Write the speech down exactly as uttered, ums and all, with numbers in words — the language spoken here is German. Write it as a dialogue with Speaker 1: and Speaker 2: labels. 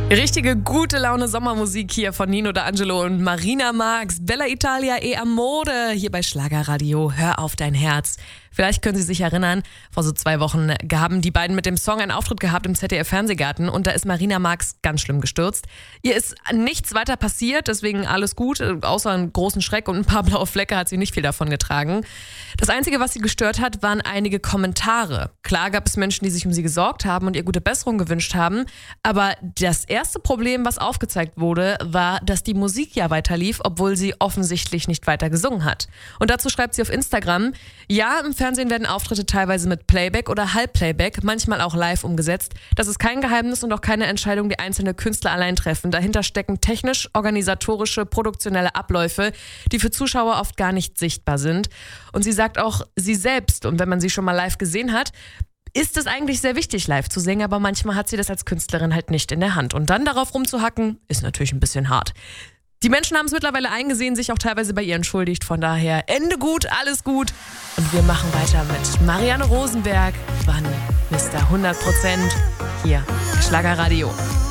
Speaker 1: Richtige gute Laune Sommermusik hier von Nino D'Angelo und Marina Marx. Bella Italia e Amore hier bei Schlagerradio. Hör auf dein Herz. Vielleicht können Sie sich erinnern, vor so zwei Wochen haben die beiden mit dem Song einen Auftritt gehabt im Z D F-Fernsehgarten und da ist Marina Marx ganz schlimm gestürzt. Ihr ist nichts weiter passiert, deswegen alles gut, außer einen großen Schreck und ein paar blaue Flecke hat sie nicht viel davon getragen. Das Einzige, was sie gestört hat, waren einige Kommentare. Klar gab es Menschen, die sich um sie gesorgt haben und ihr gute Besserung gewünscht haben, aber das erste Problem, was aufgezeigt wurde, war, dass die Musik ja weiter lief, obwohl sie offensichtlich nicht weiter gesungen hat. Und dazu schreibt sie auf Instagram: Ja, im Fernsehen werden Auftritte teilweise mit Playback oder Halbplayback, manchmal auch live umgesetzt. Das ist kein Geheimnis und auch keine Entscheidung, die einzelne Künstler allein treffen. Dahinter stecken technisch-organisatorische, produktionelle Abläufe, die für Zuschauer oft gar nicht sichtbar sind. Und sie sagt auch, sie selbst, und wenn man sie schon mal live gesehen hat, ist es eigentlich sehr wichtig, live zu singen, aber manchmal hat sie das als Künstlerin halt nicht in der Hand. Und dann darauf rumzuhacken, ist natürlich ein bisschen hart. Die Menschen haben es mittlerweile eingesehen, sich auch teilweise bei ihr entschuldigt. Von daher, Ende gut, alles gut. Und wir machen weiter mit Marianne Rosenberg. Wann? Mister hundert Prozent hier, Schlagerradio.